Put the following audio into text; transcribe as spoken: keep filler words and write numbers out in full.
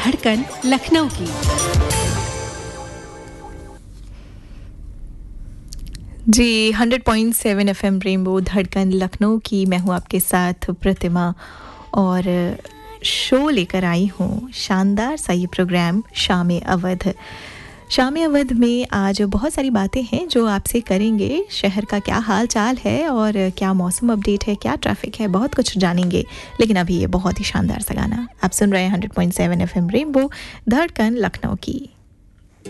धड़कन लखनऊ की। जी hundred point seven FM rainbow धड़कन लखनऊ की। मैं हूँ आपके साथ प्रतिमा और शो लेकर आई हूँ शानदार सा ये प्रोग्राम शाम अवध। शाम अवध में आज बहुत सारी बातें हैं जो आपसे करेंगे। शहर का क्या हाल चाल है और क्या मौसम अपडेट है, क्या ट्रैफिक है, बहुत कुछ जानेंगे। लेकिन अभी ये बहुत ही शानदार सा गाना आप सुन रहे हैं hundred point seven FM rainbow धड़कन लखनऊ की।